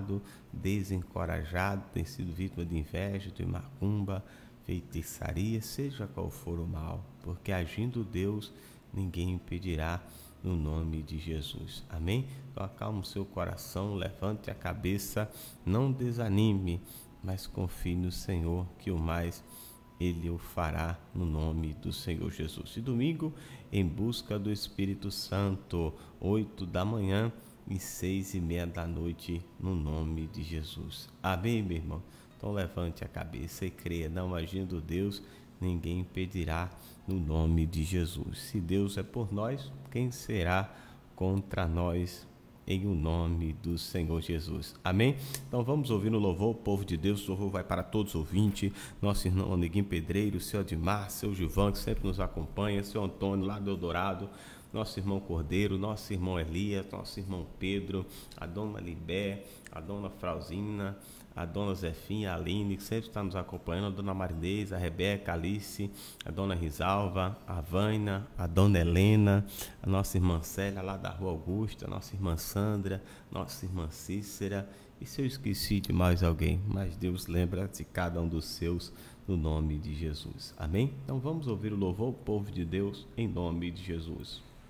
desanimado, desencorajado, tem sido vítima de inveja, de macumba, feitiçaria, seja qual for o mal, porque agindo Deus, ninguém impedirá, no nome de Jesus. Amém? Então acalme o seu coração, levante a cabeça, não desanime, mas confie no Senhor, que o mais Ele o fará, no nome do Senhor Jesus. E domingo, em busca do Espírito Santo, 8 da manhã e 6:30 da noite, no nome de Jesus. Amém, meu irmão? Então levante a cabeça e creia, não agindo Deus, ninguém impedirá, no nome de Jesus. Se Deus é por nós, quem será contra nós? Em o nome do Senhor Jesus. Amém? Então vamos ouvir no louvor, o povo de Deus. O louvor vai para todos os ouvintes. Nosso irmão Neguinho Pedreiro, seu Admar, seu Gilvan, que sempre nos acompanha, seu Antônio lá do Eldorado, nosso irmão Cordeiro, nosso irmão Elias, nosso irmão Pedro, a dona Libé, a dona Frauzina, a dona Zefinha, a Aline, que sempre está nos acompanhando, a dona Marinês, a Rebeca, a Alice, a dona Risalva, a Vaina, a dona Helena, a nossa irmã Célia, lá da Rua Augusta, a nossa irmã Sandra, nossa irmã Cícera. E se eu esqueci de mais alguém, mas Deus lembra de cada um dos seus, no nome de Jesus. Amém? Então vamos ouvir o louvor, o povo de Deus, em nome de Jesus.